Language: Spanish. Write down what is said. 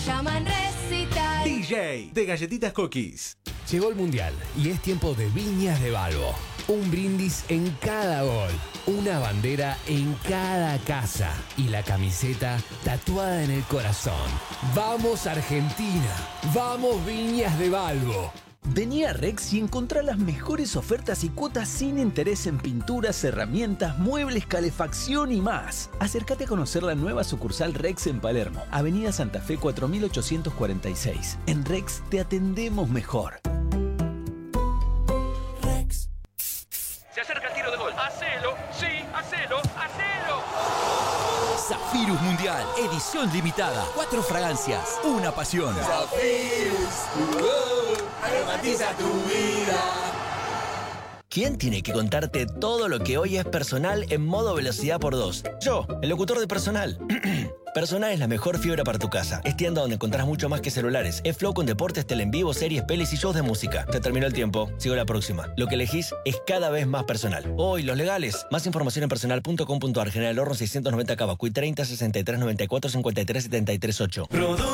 Llaman Recital. DJ de Galletitas Cookies. Llegó el Mundial y es tiempo de Viñas de Balbo. Un brindis en cada gol, una bandera en cada casa y la camiseta tatuada en el corazón. ¡Vamos Argentina! ¡Vamos Viñas de Balbo! Vení a Rex y encontrá las mejores ofertas y cuotas sin interés en pinturas, herramientas, muebles, calefacción y más. Acércate a conocer la nueva sucursal Rex en Palermo, Avenida Santa Fe 4846. En Rex te atendemos mejor. Rex. Se acerca el tiro de gol. ¡Hacelo! ¡Sí! ¡Hacelo! ¡Hacelo! Zafirus Mundial, edición limitada. 4 fragancias, una pasión. Zafirus, aromatiza tu vida. ¿Quién tiene que contarte todo lo que hoy es Personal en modo velocidad por 2? Yo, el locutor de Personal. Personal es la mejor fibra para tu casa. Es tienda donde encontrás mucho más que celulares. Es Flow con deportes, tele en vivo, series, pelis y shows de música. Se terminó el tiempo. Sigo la próxima. Lo que elegís es cada vez más Personal. Hoy, los legales. Más información en personal.com.ar. General Horno 690 Cava. Cuy 30 63 94 53 73 8.